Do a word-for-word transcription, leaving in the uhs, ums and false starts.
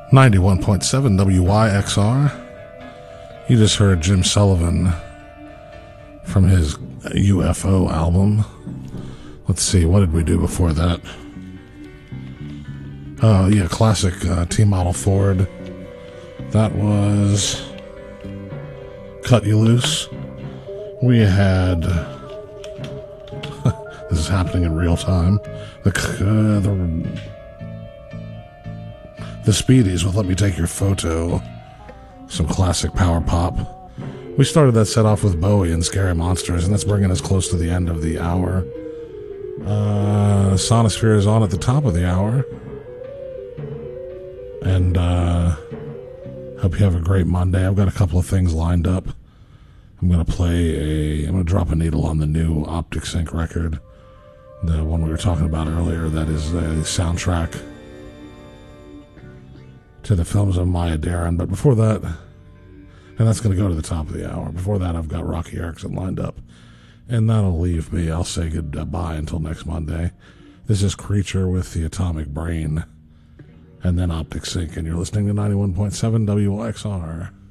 ninety-one point seven W Y X R. You just heard Jim Sullivan from his U F O album. Let's see, what did we do before that? Oh, uh, yeah, classic uh, T-Model Ford. That was Cut You Loose. We had... this is happening in real time. The... Uh, the The Speedies with Let Me Take Your Photo. Some classic power pop. We started that set off with Bowie and Scary Monsters, and that's bringing us close to the end of the hour. Uh, Sonosphere is on at the top of the hour. And uh, hope you have a great Monday. I've got a couple of things lined up. I'm going to play a... I'm going to drop a needle on the new Optic Sync record. The one we were talking about earlier. That is a soundtrack to the films of Maya Deren. But before that, and that's going to go to the top of the hour. Before that, I've got Rocky Erickson lined up. And that'll leave me. I'll say goodbye until next Monday. This is Creature with the Atomic Brain. And then Optic Sync. And you're listening to ninety-one point seven W X R.